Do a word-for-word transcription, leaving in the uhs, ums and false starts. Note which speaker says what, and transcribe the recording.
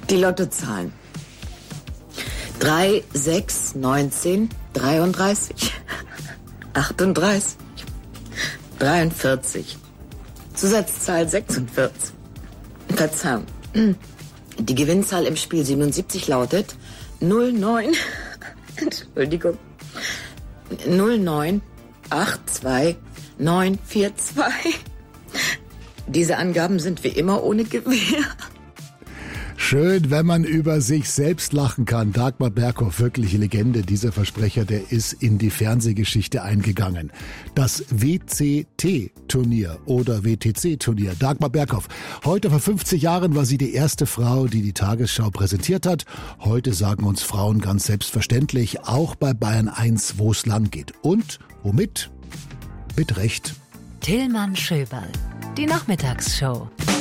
Speaker 1: Die Lottozahlen. drei, sechs, neunzehn, dreiunddreißig, achtunddreißig, dreiundvierzig. Zusatzzahl sechsundvierzig. Verzeihung. Die Gewinnzahl im Spiel siebenundsiebzig lautet null neun, Entschuldigung, null neun acht zwei neun vier zwei. Diese Angaben sind wie immer ohne Gewähr.
Speaker 2: Schön, wenn man über sich selbst lachen kann. Dagmar Berghoff, wirkliche Legende. Dieser Versprecher, der ist in die Fernsehgeschichte eingegangen. Das W C T-Turnier oder W T C-Turnier. Dagmar Berghoff. Heute vor fünfzig Jahren war sie die erste Frau, die die Tagesschau präsentiert hat. Heute sagen uns Frauen ganz selbstverständlich, auch bei Bayern eins, wo es lang geht. Und womit? Mit Recht.
Speaker 3: Tillmann Schöberl. Die Nachmittagsshow.